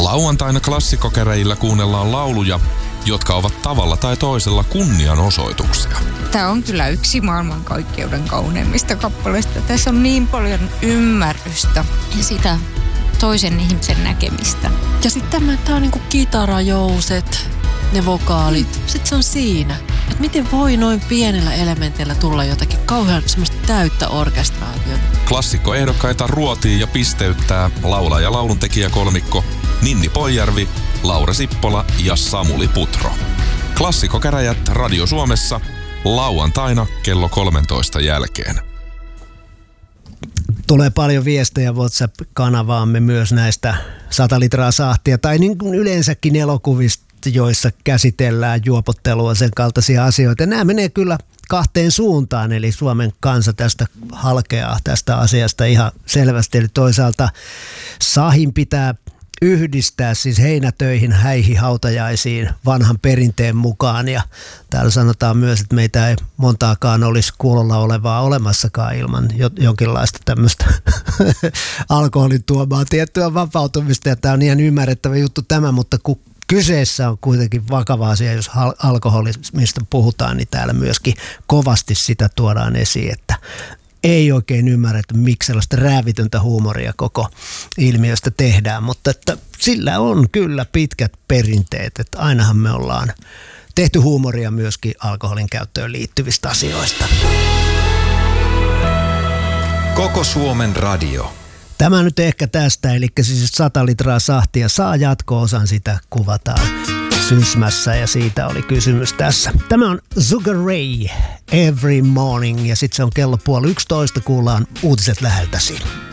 Lauantaina klassikkokäräjillä kuunnellaan lauluja, jotka ovat tavalla tai toisella kunnianosoituksia. Tämä on kyllä yksi maailmankaikkeuden kauneimmista kappaleista. Tässä on niin paljon ymmärrystä ja sitä toisen ihmisen näkemistä. Ja sitten tämä on niinku kitarajouset, ne vokaalit. Sitten se on siinä. Että miten voi noin pienellä elementillä tulla jotakin kauhean semmoista täyttä orkestraatiota. Klassikkoehdokkaita ruotii ja pisteyttää laulaja- ja lauluntekijäkolmikko Ninni Poijärvi, Laura Sippola ja Samuli Putro. Klassikkokäräjät Radio Suomessa lauantaina kello 13 jälkeen. Tulee paljon viestejä WhatsApp-kanavaamme myös näistä 100 litraa sahtia tai niin kuin yleensäkin elokuvista, joissa käsitellään juopottelua, sen kaltaisia asioita. Nämä menee kyllä kahteen suuntaan, eli Suomen kansa tästä halkeaa tästä asiasta ihan selvästi. Eli toisaalta sahin pitää yhdistää siis heinätöihin, häihin, hautajaisiin vanhan perinteen mukaan. Ja täällä sanotaan myös, että meitä ei montaakaan olisi kuulolla olevaa olemassakaan ilman jonkinlaista tämmöistä alkoholin tuomaa tiettyä vapautumista. Ja tämä on ihan ymmärrettävä juttu tämä, mutta kun kyseessä on kuitenkin vakava asia, jos alkoholismista puhutaan, niin täällä myöskin kovasti sitä tuodaan esiin, että ei oikein ymmärretä, miksi sellaista räävitöntä huumoria koko ilmiöstä tehdään, mutta että sillä on kyllä pitkät perinteet, että ainahan me ollaan tehty huumoria myöskin alkoholin käyttöön liittyvistä asioista. Koko Suomen radio. Tämä nyt ehkä tästä, eli siis 100 litraa sahtia saa jatko-osan, sitä kuvataan Sysmässä ja siitä oli kysymys tässä. Tämä on Sugar Ray, Every Morning ja sitten se on kello 10:30, kuullaan uutiset läheltäsi.